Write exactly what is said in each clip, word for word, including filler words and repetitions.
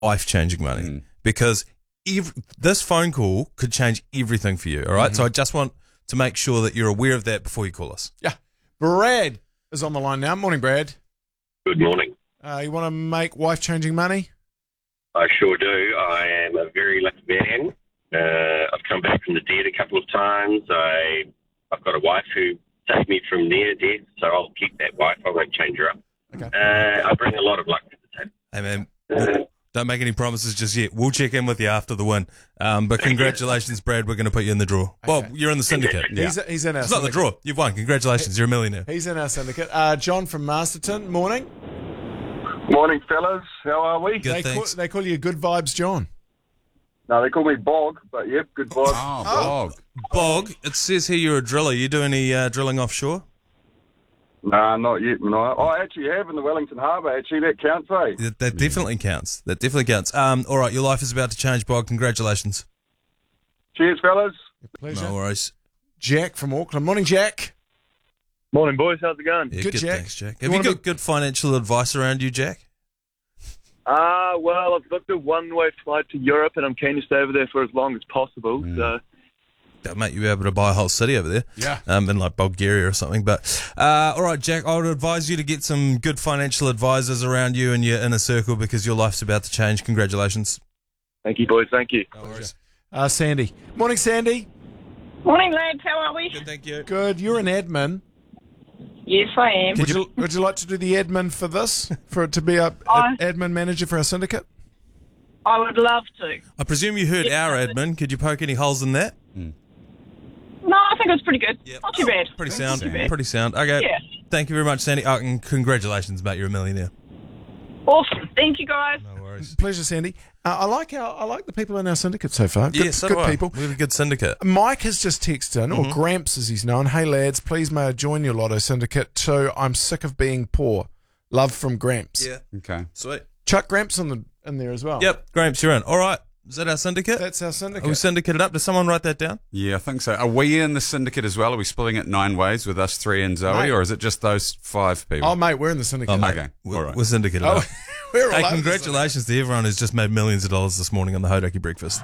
life-changing money Mm. because ev- this phone call could change everything for you, all right? Mm-hmm. So I just want to make sure that you're aware of that before you call us. Yeah. Brad is on the line now. Morning, Brad. Good morning. Uh, you want to make wife-changing money? I sure do. I am a very lucky man. Uh, I've come back from the dead a couple of times. I, I've got a wife who saved me from near death, so I'll keep that wife. I won't change her up. Okay. Uh, I bring a lot of luck to the table. Hey, man, we'll- don't make any promises just yet. We'll check in with you after the win. Um, but congratulations, Brad. We're going to put you in the draw. Well, you're in the syndicate. He's, he's in our It's not the syndicate. draw. You've won. Congratulations. You're a millionaire. He's in our syndicate. Uh, John from Masterton. Morning. Morning, fellas. How are we? Good, They call, thanks. they call you Good Vibes John. No, they call me Bog, but yep, good vibes. Oh, Bog. Bog, it says here you're a driller. You do any uh, drilling offshore? Nah, not yet. No, I actually have in the Wellington Harbour. Actually, that counts, eh? That, that definitely counts. That definitely counts. Um, all right, your life is about to change, Bog. Congratulations. Cheers, fellas. Pleasure. No worries. Jack from Auckland. Morning, Jack. Morning, boys. How's it going? Yeah, Good, good, Jack. thanks, Jack. You Have you, wanna got good financial advice around you, Jack? Uh, well, I've booked a one-way flight to Europe, and I'm keen to stay over there for as long as possible. So, That mate, you'll be able to buy a whole city over there. Yeah. Um, in like Bulgaria or something. But uh, all right, Jack, I would advise you to get some good financial advisors around you and your inner circle because your life's about to change. Congratulations. thank you, boys. Thank you. No worries. Uh, Sandy. Morning, Sandy. Morning, lads. How are we? Good, thank you. Good. You're an admin. Yes, I am. Would you, would you like to do the admin for this? For it to be a, a I- admin manager for our syndicate? I would love to. I presume you heard Yeah. our admin. Could you poke any holes in that? No, I think it was pretty good. Not too bad. Pretty sound. Not too bad. Pretty sound. Okay. Yeah. Thank you very much, Sandy. Oh, and congratulations, mate. You're a millionaire. Awesome. Thank you, guys. No worries. Pleasure, Sandy. Uh, I like our, I like the people in our syndicate so far. Good, Yeah, so good do I. people. We have a good syndicate. Mike has just texted in, or Mm-hmm. Gramps as he's known. Hey lads, please may I join your Lotto syndicate too? I'm sick of being poor. Love from Gramps. Yeah. Okay. Sweet. Chuck Gramps in the in there as well. Yep. Gramps, you're in. All right. Is that our syndicate? That's our Are we syndicate. syndicated up? Does someone write that down? Yeah, I think so. Are we in the syndicate as well? Are we splitting it nine ways with us three and Zoe, Mate. or is it just those five people? Oh mate, we're in the syndicate. Oh, mate. Okay. We're, All right. we're syndicated Oh, up. we're all Hey, over the congratulations to everyone who's just made millions of dollars this morning on the Hodaki Breakfast.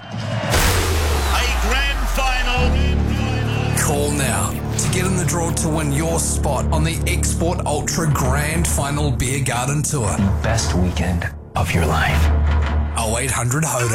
A grand final. Call now to get in the draw to win your spot on the Export Ultra Grand Final Beer Garden Tour. Best weekend of your life. oh eight hundred Hoda.